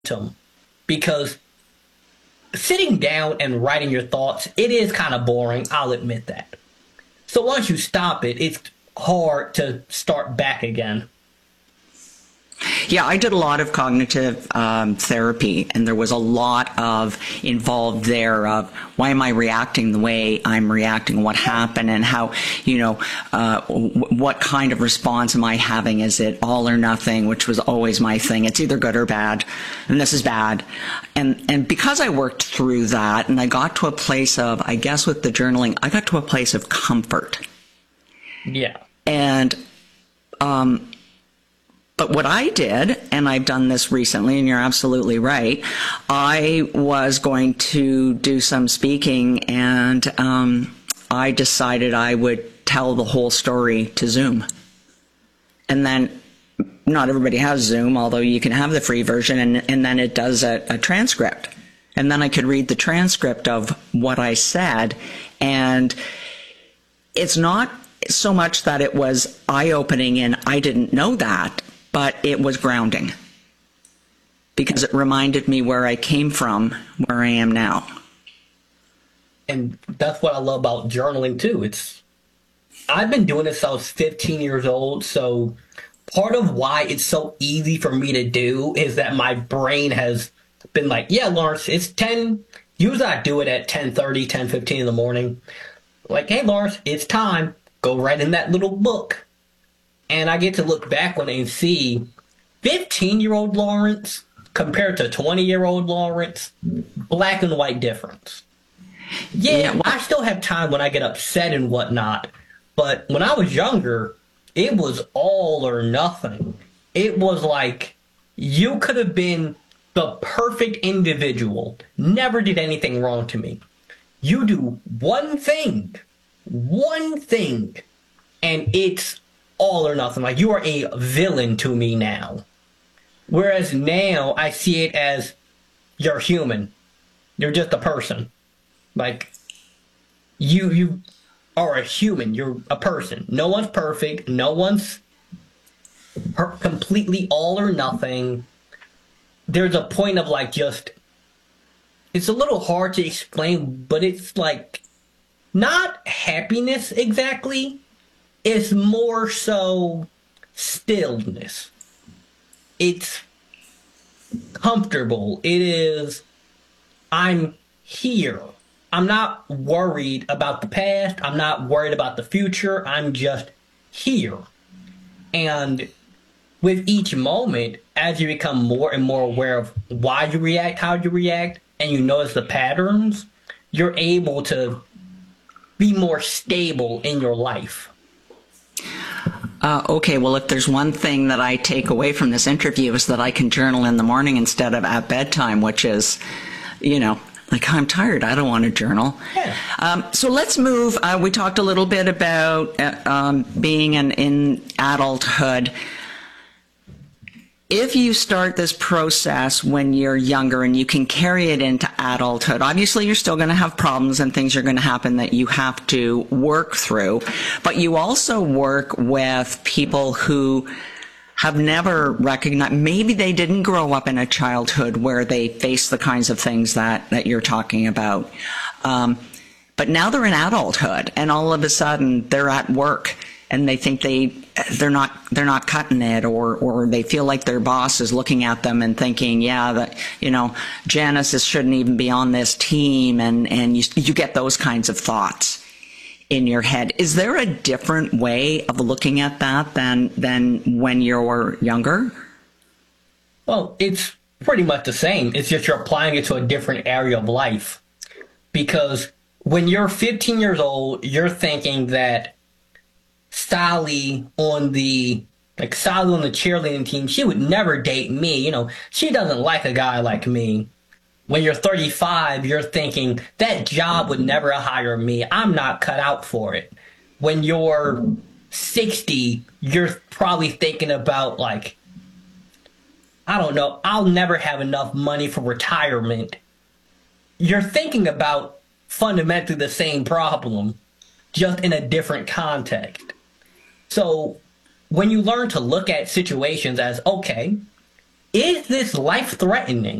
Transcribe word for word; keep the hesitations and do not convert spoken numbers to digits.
momentum because sitting down and writing your thoughts, it is kind of boring. I'll admit that. So once you stop it, it's hard to start back again. Yeah, I did a lot of cognitive um, therapy, and there was a lot of involved there of why am I reacting the way I'm reacting, what happened, and how, you know, uh, w- what kind of response am I having? Is it all or nothing, which was always my thing. It's either good or bad, and this is bad. And, and because I worked through that, and I got to a place of, I guess with the journaling, I got to a place of comfort. Yeah. And, um, But what I did, and I've done this recently, and you're absolutely right, I was going to do some speaking, and um, I decided I would tell the whole story to Zoom. And then, not everybody has Zoom, although you can have the free version, and, and then it does a, a transcript. And then I could read the transcript of what I said, and it's not so much that it was eye-opening and I didn't know that, but it was grounding because it reminded me where I came from, where I am now. And that's what I love about journaling too. It's I've been doing this since I was fifteen years old, so part of why it's so easy for me to do is that my brain has been like, yeah, Lawrence, it's ten. Usually I do it at ten thirty, ten fifteen in the morning. Like, hey, Lawrence, it's time. Go write in that little book. And I get to look back on it and see fifteen-year-old Lawrence compared to twenty-year-old Lawrence, black and white difference. Yeah, yeah well, I still have time when I get upset and whatnot. But when I was younger, it was all or nothing. It was like you could have been the perfect individual, never did anything wrong to me. You do one thing, one thing, and it's all or nothing. Like, you are a villain to me now. Whereas now I see it as you're human. You're just a person. Like, you you are a human. You're a person. No one's perfect. No one's per- completely all or nothing. There's a point of like just, it's a little hard to explain, but it's like not happiness exactly. It's more so stillness. It's comfortable. It is, I'm here. I'm not worried about the past. I'm not worried about the future. I'm just here. And with each moment, as you become more and more aware of why you react, how you react, and you notice the patterns, you're able to be more stable in your life. Uh, okay, well, if there's one thing that I take away from this interview is that I can journal in the morning instead of at bedtime, which is, you know, like, I'm tired. I don't want to journal. Yeah. Um, so let's move. Uh, we talked a little bit about uh, um, being in, in adulthood. If you start this process when you're younger and you can carry it into adulthood, obviously you're still going to have problems and things are going to happen that you have to work through. But you also work with people who have never recognized, maybe they didn't grow up in a childhood where they face the kinds of things that, that you're talking about. Um, but now they're in adulthood and all of a sudden they're at work and they think they they're not they're not cutting it, or or they feel like their boss is looking at them and thinking, yeah, that, you know, Janice shouldn't even be on this team, and and you you get those kinds of thoughts in your head. Is there a different way of looking at that than than when you're younger? Well, it's pretty much the same. It's just you're applying it to a different area of life. Because when you're fifteen years old, you're thinking that Sally on the like Sally on the cheerleading team, she would never date me. You know, she doesn't like a guy like me. When you're thirty-five, you're thinking that job would never hire me. I'm not cut out for it. When you're sixty, you're probably thinking about like, I don't know, I'll never have enough money for retirement. You're thinking about fundamentally the same problem, just in a different context. So when you learn to look at situations as, okay, Is this life threatening?